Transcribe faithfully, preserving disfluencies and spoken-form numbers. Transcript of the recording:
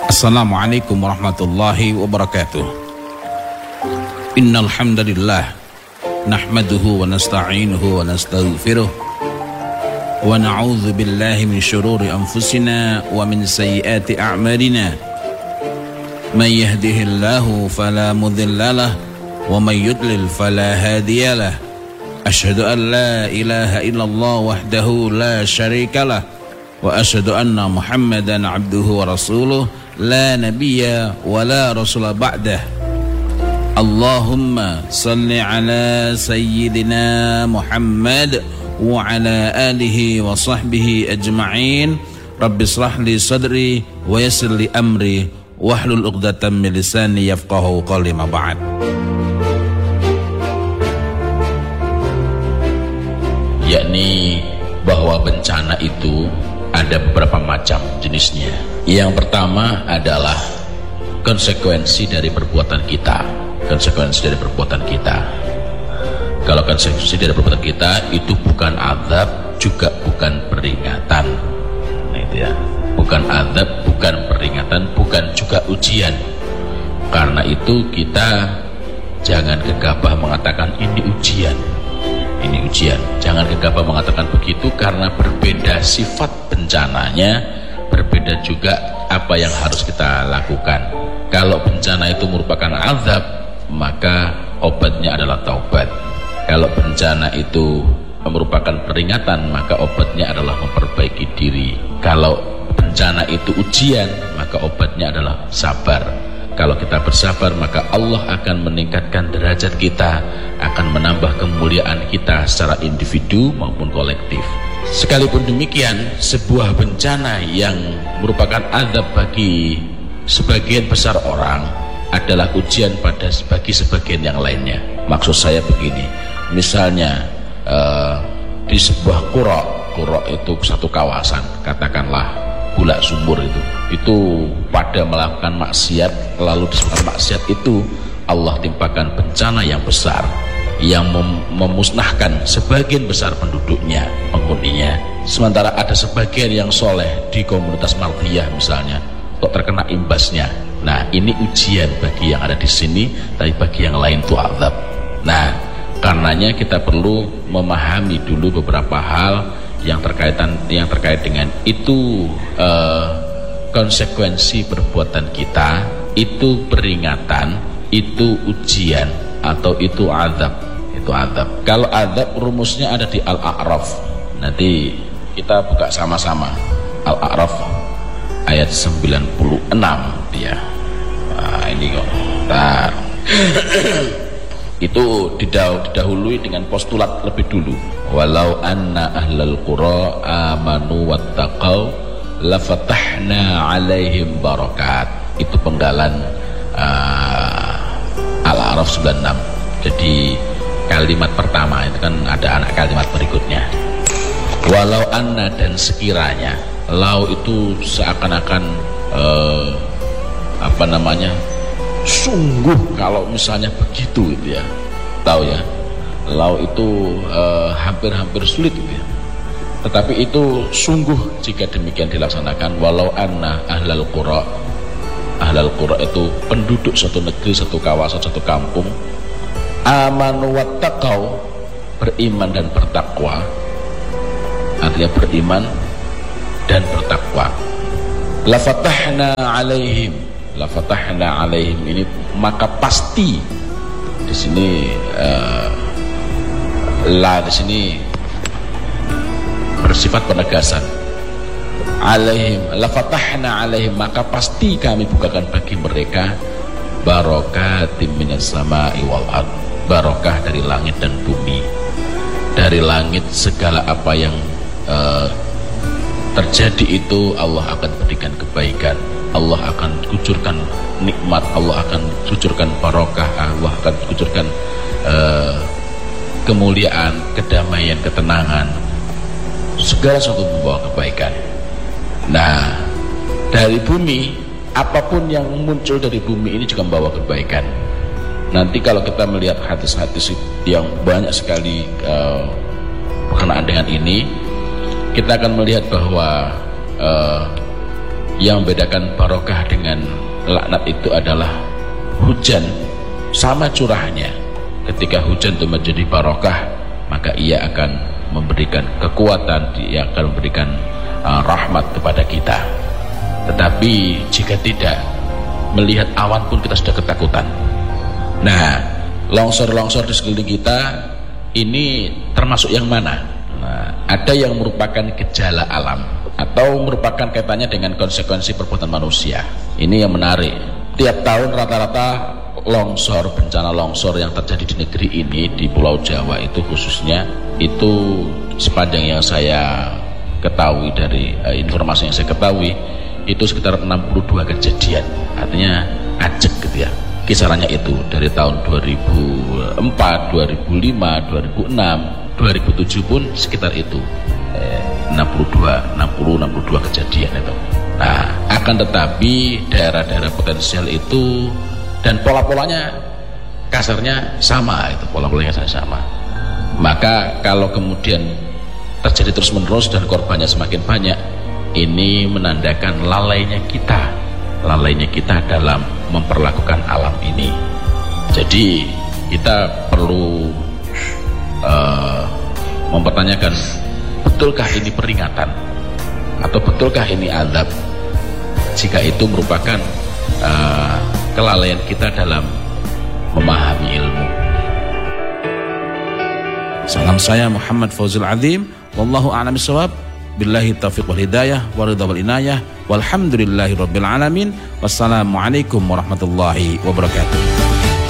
Assalamualaikum warahmatullahi wabarakatuh. Innal hamdalillah nahmaduhu wa nasta'inuhu wa nastaghfiruh wa na'udzu billahi min shururi anfusina wa min sayyiati a'malina. May yahdihillahu fala mudhillalah wa may yudlil fala hadiyalah. Asyhadu an la ilaha illallah wahdahu la syarikalah wa asyhadu anna Muhammadan abduhu wa rasuluh la nabiyya wa la rasula ba'dah. Allahumma salli ala sayyidina Muhammad wa ala alihi wa sahbihi ajma'in. Rabbi shrah li sadri wa yassir li amri wahlul 'uqdatam min lisani yafqahu qawli ma ba'd. Yakni bahwa bencana itu ada beberapa macam jenisnya. Yang pertama adalah konsekuensi dari perbuatan kita. Konsekuensi dari perbuatan kita. Kalau konsekuensi dari perbuatan kita itu bukan azab, juga bukan peringatan. Nah itu ya. Bukan azab, bukan peringatan, bukan juga ujian. Karena itu kita jangan gegabah mengatakan ini ujian. Ini ujian. Jangan gegabah mengatakan begitu karena berbeda sifat bencananya, berbeda juga apa yang harus kita lakukan. Kalau bencana itu merupakan azab, maka obatnya adalah taubat. Kalau bencana itu merupakan peringatan, maka obatnya adalah memperbaiki diri. Kalau bencana itu ujian, maka obatnya adalah sabar. Kalau kita bersabar, maka Allah akan meningkatkan derajat kita, akan menambah kemuliaan kita secara individu maupun kolektif. Sekalipun demikian, sebuah bencana yang merupakan azab bagi sebagian besar orang adalah ujian pada bagi sebagian yang lainnya. Maksud saya begini, misalnya uh, di sebuah qura, qura itu satu kawasan, katakanlah Bulak Sumur itu, itu pada melakukan maksiat, lalu disebabkan maksiat itu Allah timpakan bencana yang besar yang mem memusnahkan sebagian besar penduduknya, penghuninya. Sementara ada sebagian yang soleh di komunitas Mardiyah misalnya, kok terkena imbasnya. Nah ini ujian bagi yang ada di sini, tapi bagi yang lain itu azab. Nah karenanya kita perlu memahami dulu beberapa hal yang terkaitan yang terkait dengan itu, eh, konsekuensi perbuatan kita, itu peringatan, itu ujian, atau itu azab. Itu azab. Kalau azab rumusnya ada di Al-A'raf. Nanti kita buka sama-sama Al-A'raf ayat sembilan puluh enam dia. Nah, ini kok. Bentar. Itu didahului dengan postulat lebih dulu. Walau anna ahlal qura amanu wattaqau lafatahna alaihim barakat. Itu penggalan uh, Al-A'raf sembilan puluh enam. Jadi kalimat pertama itu kan ada anak kalimat berikutnya. Walau anna, dan sekiranya. Lau itu seakan-akan uh, apa namanya, sungguh kalau misalnya begitu itu ya, tahu ya, lau itu hampir-hampir uh, sulit gitu ya. Tetapi itu sungguh jika demikian dilaksanakan. Walau anna ahlal qura, ahlal qura itu penduduk satu negeri, satu kawasan, satu kampung, amanu wattaqau, beriman dan bertakwa, artinya beriman dan bertakwa, lafatahna alaihim, lafatahna alaihim ini maka pasti di sini uh, la di sini bersifat penegasan. Alaihim, lafatahna alaihim, maka pasti kami bukakan bagi mereka barakatim minas sama'i wal ard, barokah dari langit dan bumi. Dari langit segala apa yang uh, terjadi itu Allah akan berikan kebaikan, Allah akan kucurkan nikmat, Allah akan kucurkan barokah, Allah akan kucurkan uh, kemuliaan, kedamaian, ketenangan, segala sesuatu membawa kebaikan. Nah dari bumi, apapun yang muncul dari bumi ini juga membawa kebaikan. Nanti kalau kita melihat hadis-hadis yang banyak sekali uh, berkenaan dengan ini, kita akan melihat bahwa uh, Yang membedakan barokah dengan laknat itu adalah hujan sama curahnya. Ketika hujan itu menjadi barokah, maka ia akan memberikan kekuatan, dia akan memberikan uh, rahmat kepada kita. Tetapi jika tidak, melihat awan pun kita sudah ketakutan. Nah, longsor-longsor di sekeliling kita ini termasuk yang mana? Nah, ada yang merupakan gejala alam atau merupakan kaitannya dengan konsekuensi perbuatan manusia. Ini yang menarik. Tiap tahun rata-rata longsor, bencana longsor yang terjadi di negeri ini, di Pulau Jawa itu khususnya, itu sepanjang yang saya ketahui dari uh, informasi yang saya ketahui, itu sekitar enam puluh dua kejadian. Artinya ajek gitu ya. Kisarannya itu dari tahun dua ribu empat, dua ribu lima, dua ribu enam, dua ribu tujuh pun sekitar itu. Eh, enam puluh dua, enam puluh, enam puluh dua kejadian itu. Nah, akan tetapi daerah-daerah potensial itu dan pola-polanya kasarnya sama, itu pola-polanya sama. Maka kalau kemudian terjadi terus-menerus dan korbannya semakin banyak, ini menandakan lalainya kita, lalainya kita dalam memperlakukan alam ini. Jadi kita perlu uh, mempertanyakan, betulkah ini peringatan atau betulkah ini azab? Jika itu merupakan uh, kelalaian kita dalam memahami ilmu. Salam saya Muhammad Fauzil Azim, wallahu a'lam bishawab, billahi taufiq wal hidayah, wa ridha wal inayah, walhamdulillahi rabbil alamin, wassalamu alaikum warahmatullahi wabarakatuh.